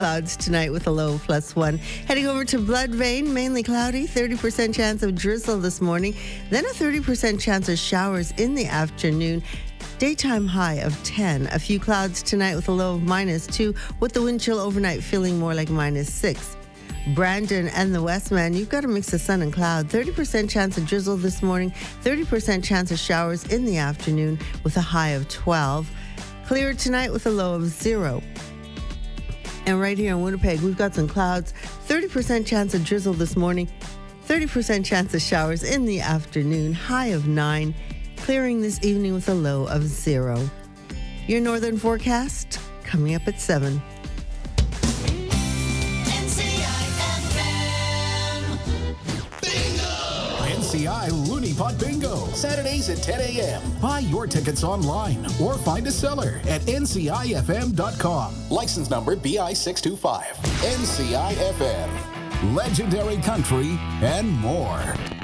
Clouds tonight with a low of +1. Heading over to Bloodvein, mainly cloudy, 30% chance of drizzle this morning, then a 30% chance of showers in the afternoon. Daytime high of 10. A few clouds tonight with a low of -2, with the wind chill overnight feeling more like -6. Brandon and the Westman, you've got a mix of sun and cloud. 30% chance of drizzle this morning, 30% chance of showers in the afternoon with a high of 12. Clear tonight with a low of 0. And right here in Winnipeg, we've got some clouds, 30% chance of drizzle this morning, 30% chance of showers in the afternoon, high of 9, clearing this evening with a low of 0. Your northern forecast coming up at 7. NCI Looney Pot Bingo, Saturdays at 10 a.m. Buy your tickets online or find a seller at ncifm.com. License number BI 625. NCIFM. Legendary country and more.